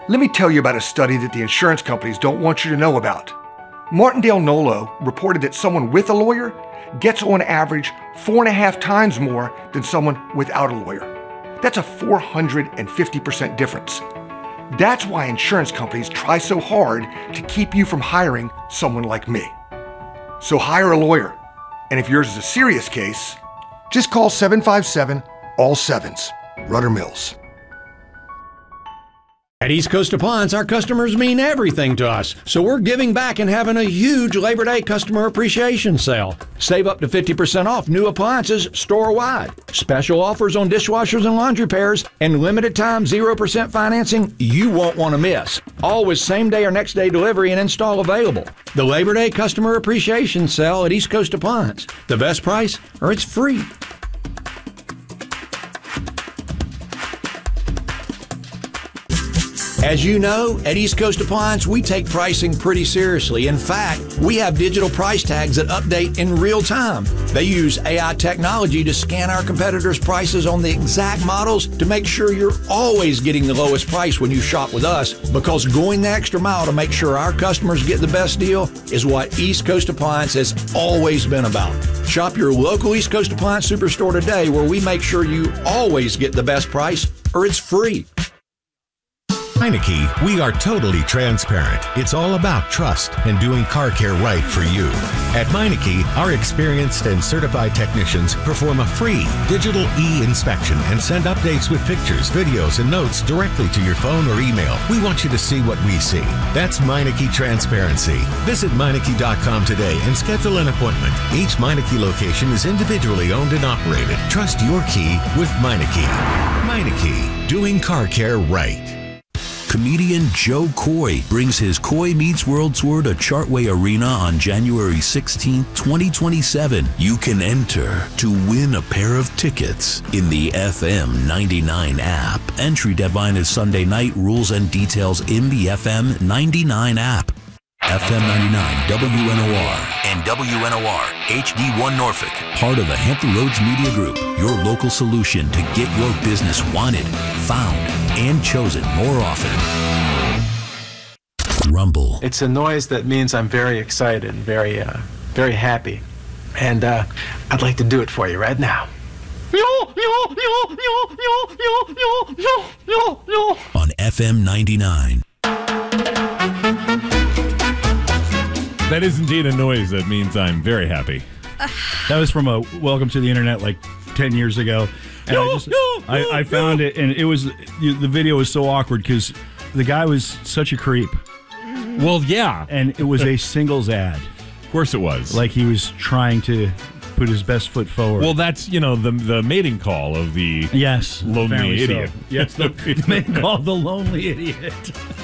Let me tell you about a study that the insurance companies don't want you to know about. Martindale Nolo reported that someone with a lawyer gets on average 4.5 times more than someone without a lawyer. That's a 450% difference. That's why insurance companies try so hard to keep you from hiring someone like me. So hire a lawyer. And if yours is a serious case, just call 757 all sevens. Rudder Mills. At East Coast Appliance, our customers mean everything to us, so we're giving back and having a huge Labor Day customer appreciation sale. Save up to 50% off new appliances store-wide. Special offers on dishwashers and laundry pairs, and limited time 0% financing you won't want to miss. Always same-day or next-day delivery and install available. The Labor Day customer appreciation sale at East Coast Appliance. The best price, or it's free. As you know, at East Coast Appliance, we take pricing pretty seriously. In fact, we have digital price tags that update in real time. They use AI technology to scan our competitors' prices on the exact models to make sure you're always getting the lowest price when you shop with us, because going the extra mile to make sure our customers get the best deal is what East Coast Appliance has always been about. Shop your local East Coast Appliance Superstore today, where we make sure you always get the best price, or it's free. Meineke, we are totally transparent. It's all about trust and doing car care right for you. At Meineke, our experienced and certified technicians perform a free digital e-inspection and send updates with pictures, videos, and notes directly to your phone or email. We want you to see what we see. That's Meineke Transparency. Visit Meineke.com today and schedule an appointment. Each Meineke location is individually owned and operated. Trust your key with Meineke. Meineke, doing car care right. Comedian Joe Coy brings his Coy Meets World Tour to Chartway Arena on January 16, 2027. You can enter to win a pair of tickets in the FM 99 app. Entry deadline is Sunday night. Rules and details in the FM 99 app. FM 99 WNOR and WNOR HD1 Norfolk, part of the Hampton Roads Media Group, your local solution to get your business wanted, found, and chosen more often. Rumble. It's a noise that means I'm very excited and very happy. And I'd like to do it for you right now. On FM 99. That is indeed a noise that means I'm very happy. That was from a Welcome to the Internet like 10 years ago. And I found it, and it was, the video was so awkward because the guy was such a creep. Well, yeah. And it was a singles ad. Of course it was. Like he was trying to put his best foot forward. Well, that's, the mating call of the lonely idiot. So. Yes, the mating call of the lonely idiot.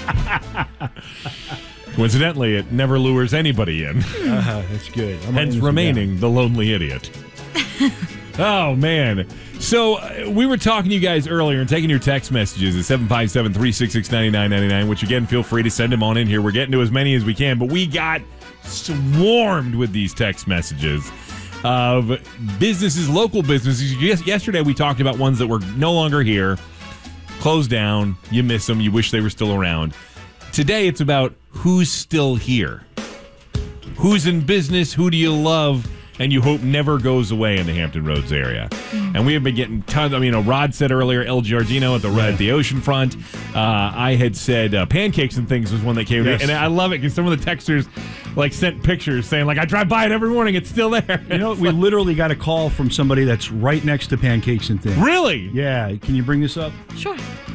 Coincidentally, it never lures anybody in. That's good. Hence remaining the lonely idiot. Oh, man. So we were talking to you guys earlier and taking your text messages at 757-366-9999, which, again, feel free to send them on in here. We're getting to as many as we can, but we got swarmed with these text messages of businesses, local businesses. Yesterday we talked about ones that were no longer here, closed down, you miss them, you wish they were still around. Today it's about who's still here. Who's in business, who do you love, and you hope never goes away in the Hampton Roads area. And we have been getting tons. Rod said earlier, El Giardino at the oceanfront. I had said Pancakes and Things was one that came. Yes. And I love it because some of the texters sent pictures saying, I drive by it every morning, it's still there. We literally got a call from somebody that's right next to Pancakes and Things. Really? Yeah. Can you bring this up? Sure.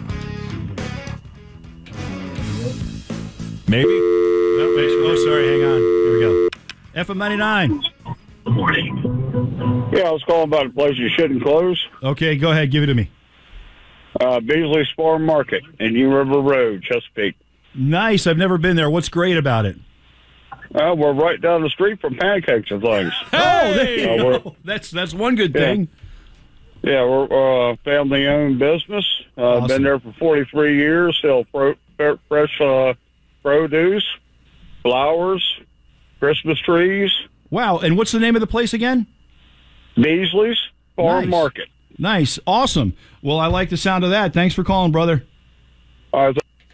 Maybe? No, wait, sorry, hang on. Here we go. FM 99. Good morning. Yeah, I was calling about a place you shouldn't close. Okay, go ahead. Give it to me. Beasley's Farm Market, Indian River Road, Chesapeake. Nice. I've never been there. What's great about it? We're right down the street from Pancakes and Things. Hey! There you go. That's one good thing. Yeah, we're a family-owned business. Awesome. Been there for 43 years. Sell fresh produce, flowers, Christmas trees. Wow, and what's the name of the place again? Beasley's Farm Market. Nice, awesome. Well, I like the sound of that. Thanks for calling, brother. All right.